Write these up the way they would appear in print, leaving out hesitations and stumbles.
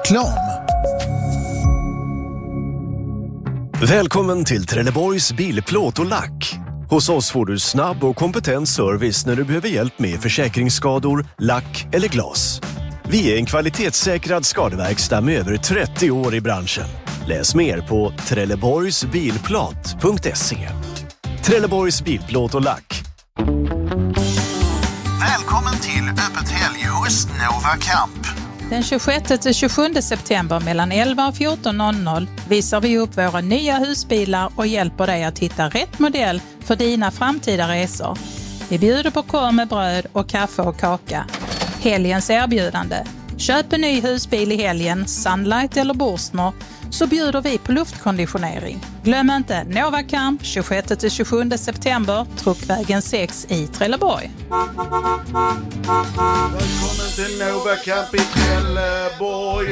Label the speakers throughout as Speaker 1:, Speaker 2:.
Speaker 1: Reklam.
Speaker 2: Välkommen till Trelleborgs bilplåt och lack. Hos oss får du snabb och kompetent service när du behöver hjälp med försäkringsskador, lack eller glas. Vi är en kvalitetssäkrad skadeverkstad med över 30 år i branschen. Läs mer på trelleborgsbilplåt.se. Trelleborgs bilplåt och lack.
Speaker 1: Välkommen till öppet helg hos Nova Camp.
Speaker 3: Den 26-27 september mellan 11 och 14.00 visar vi upp våra nya husbilar och hjälper dig att hitta rätt modell för dina framtida resor. Vi bjuder på korv med bröd och kaffe och kaka. Helgens erbjudande. Köp en ny husbil i helgen, Sunlight eller Borstner, så bjuder vi på luftkonditionering. Glöm inte Nova Camp 26-27 september, Truckvägen 6 i Trelleborg.
Speaker 4: Välkommen till Nova Camp i Trelleborg.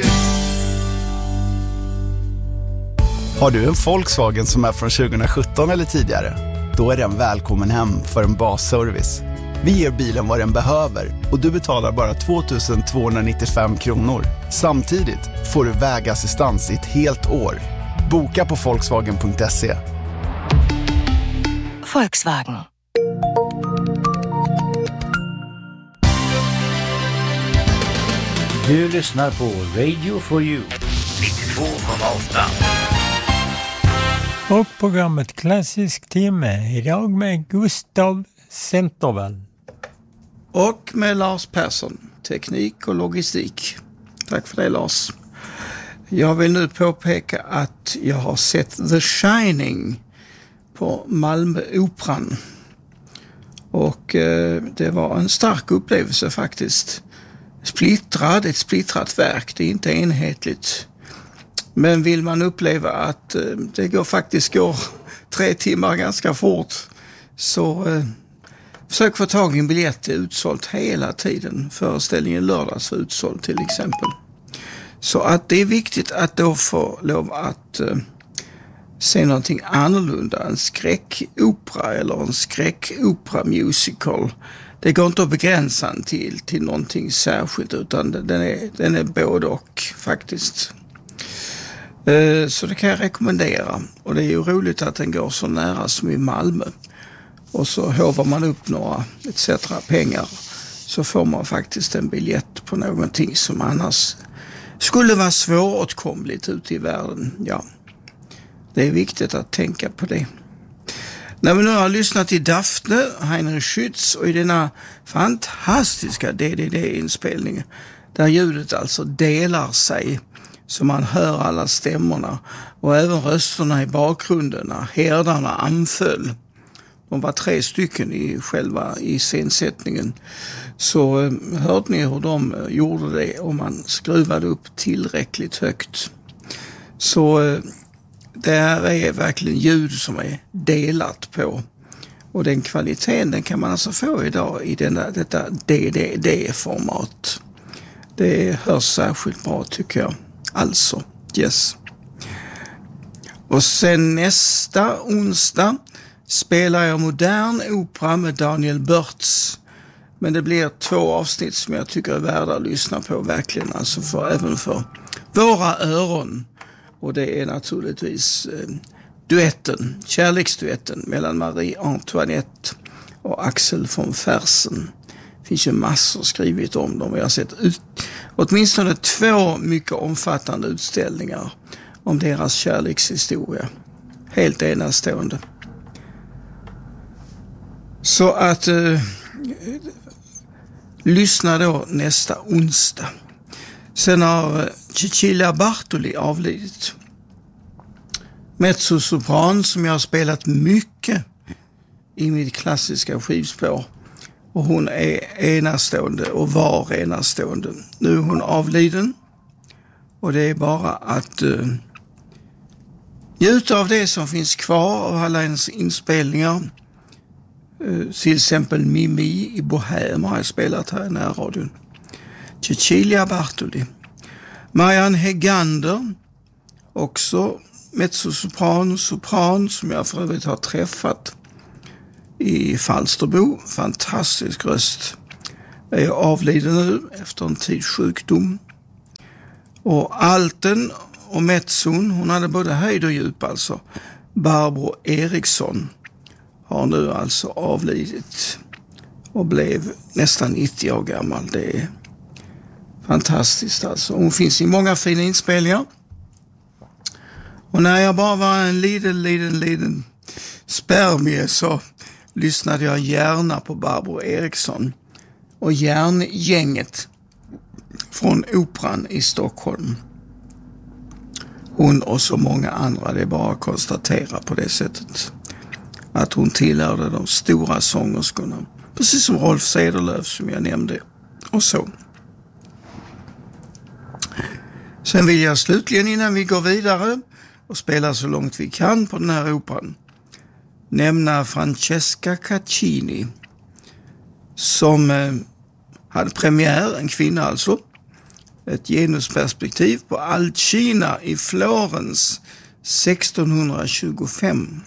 Speaker 5: Har du en Volkswagen som är från 2017 eller tidigare? Då är den välkommen hem för en basservice. Vi ger bilen vad den behöver och du betalar bara 2 295 kronor. Samtidigt får du vägassistans i ett helt år. Boka på Volkswagen.se.
Speaker 6: Volkswagen.
Speaker 7: Du lyssnar på Radio for You 92,8.
Speaker 8: Och programmet Klassisk timme idag med Gustav Centervall.
Speaker 9: Och med Lars Persson, teknik och logistik. Tack för det, Lars. Jag vill nu påpeka att jag har sett The Shining på Malmö Operan. Och det var en stark upplevelse faktiskt. Ett splittrat verk, det är inte enhetligt. Men vill man uppleva att det går 3 timmar ganska fort, så försök få tag i en biljett. Det är utsålt hela tiden. Föreställningen lördags var utsåld till exempel. Så att det är viktigt att då få lov att se någonting annorlunda. En skräckopera eller en skräckopera musical. Det går inte att begränsa till någonting särskilt, utan den är både och faktiskt. Så det kan jag rekommendera. Och det är ju roligt att den går så nära som i Malmö. Och så hovar man upp några pengar, så får man faktiskt en biljett på någonting som annars skulle vara svåråtkomligt ute i världen. Ja, det är viktigt att tänka på det. När vi nu har lyssnat till Daphne, Heinrich Schütz, och i denna fantastiska DDD-inspelning där ljudet alltså delar sig så man hör alla stämmorna och även rösterna i bakgrunden när herdarna anföll. De var 3 stycken i scensättningen. Så hörde ni hur de gjorde det, och man skruvade upp tillräckligt högt. Så det här är verkligen ljud som är delat på. Och den kvaliteten, den kan man alltså få idag i detta DDD-format. Det hörs särskilt bra, tycker jag. Alltså, yes. Och sen nästa onsdag spelar jag modern opera med Daniel Börtz. Men det blir 2 avsnitt som jag tycker är värda att lyssna på verkligen. Alltså även för våra öron. Och det är naturligtvis kärleksduetten mellan Marie Antoinette och Axel von Fersen. Det finns ju massor skrivit om dem. Jag har sett åtminstone 2 mycket omfattande utställningar om deras kärlekshistoria. Helt enastående. Så att lyssna då nästa onsdag. Sen har Cecilia Bartoli avlidit. Mezzosopran som jag har spelat mycket i mitt klassiska skivspår. Och hon är enastående och var enastående. Nu är hon avliden. Och det är bara att njuta av det som finns kvar av alla hennes inspelningar. Till exempel Mimi i Bohem har jag spelat här i närradion. Cecilia Bartoli. Marianne Hegander, också mezzosopran och sopran, som jag för övrigt har träffat i Falsterbo. Fantastisk röst. Är avliden nu efter en tids sjukdom. Och alten och mezzon, hon hade både höjd och djup alltså. Barbro Eriksson har nu alltså avlidit och blev nästan 90 år gammal. Det är fantastiskt alltså. Hon finns i många fina inspelningar. Och när jag bara var en liten spermie så lyssnade jag gärna på Barbro Eriksson och Järngänget från Operan i Stockholm. Hon och så många andra, det är bara att konstatera på det sättet att hon tillhörde de stora sångerskorna. Precis som Rolf Cederlöf som jag nämnde och så. Sen vill jag slutligen innan vi går vidare och spelar så långt vi kan på den här operan nämna Francesca Caccini som hade premiär, en kvinna alltså, ett genusperspektiv på Alcina i Florens 1625.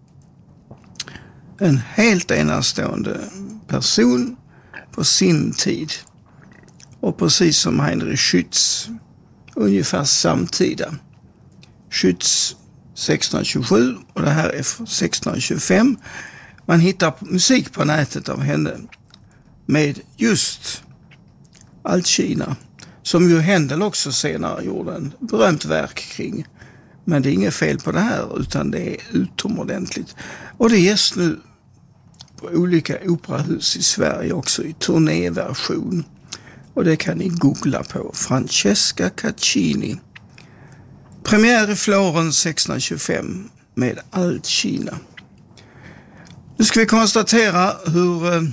Speaker 9: En helt enastående person på sin tid och precis som Heinrich Schütz ungefär samtida. Schütz 1627 och det här är 1625. Man hittar musik på nätet av henne med just Alcina som ju Händel också senare gjorde en berömt verk kring. Men det är inget fel på det här utan det är utomordentligt. Och det ges nu på olika operahus i Sverige också i turnéversion. Och det kan ni googla på. Francesca Caccini. Premiär i Florens 1625 med Alcina. Nu ska vi konstatera hur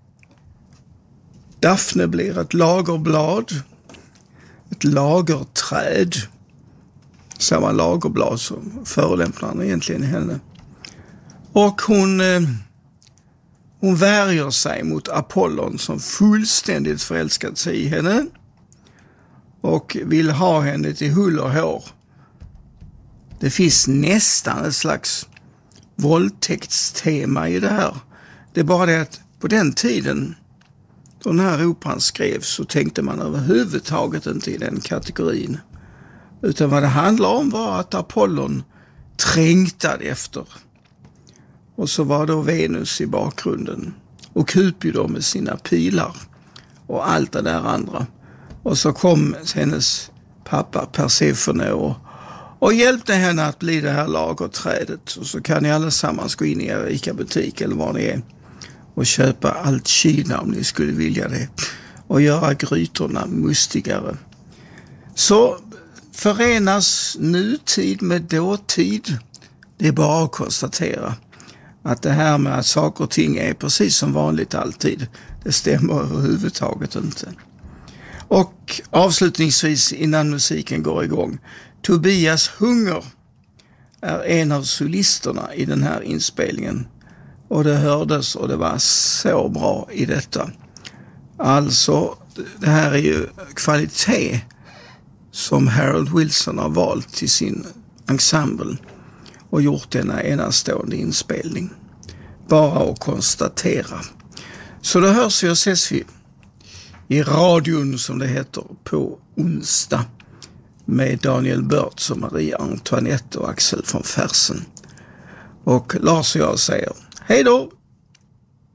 Speaker 9: Daphne blir ett lagerblad. Ett lagerträd. Samma lagerblad som förolämparen egentligen är henne. Och hon värjer sig mot Apollon som fullständigt förälskat sig i henne. Och vill ha henne till hull och hår. Det finns nästan ett slags våldtäktstema i det här. Det är bara det att på den tiden då den här operan skrevs så tänkte man överhuvudtaget inte i den kategorin. Utan vad det handlar om var att Apollon trängtade efter. Och så var då Venus i bakgrunden. Och Cupido med sina pilar. Och allt det där andra. Och så kom hennes pappa Persefone och hjälpte henne att bli det här lagerträdet. Och så kan ni allesammans gå in i er ICA-butik eller var ni är. Och köpa Alcina om ni skulle vilja det. Och göra grytorna mustigare. Så förenas nutid med dåtid. Det är bara att konstatera att det här med att saker och ting är precis som vanligt alltid, det stämmer överhuvudtaget inte. Och avslutningsvis innan musiken går igång, Tobias Hunger är en av solisterna i den här inspelningen. Och det hördes och det var så bra i detta. Alltså, det här är ju kvalitet som Harold Wilson har valt till sin ensemble och gjort denna enastående inspelning. Bara att konstatera. Så då hörs vi och ses vi i radion som det heter på onsdag med Daniel Börts och Marie Antoinette och Axel von Fersen. Och Lars och jag säger hej då!